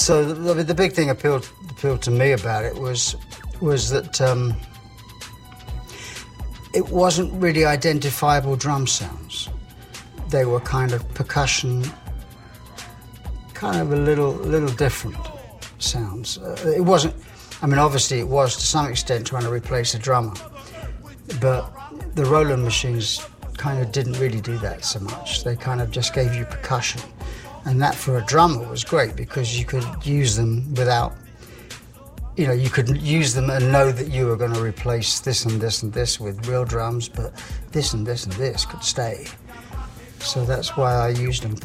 So the big thing appealed to me about it was that it wasn't really identifiable drum sounds. They were kind of percussion, kind of a little different sounds. It wasn't. I mean, obviously it was to some extent trying to replace a drummer, but the Roland machines kind of didn't really do that so much. They kind of just gave you percussion. And that for a drummer was great because you could use them without, you could use them and know that you were going to replace this and this and this with real drums, but this and this and this could stay. So that's why I used them.